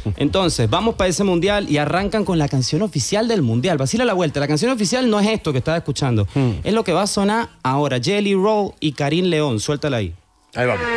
Entonces, vamos para ese mundial y arrancan con la canción oficial del mundial. Vacila la vuelta. La canción oficial no es esto que estás escuchando. Es lo que va a sonar ahora. Jelly Roll y Karim León. Suéltala ahí. Ahí vamos.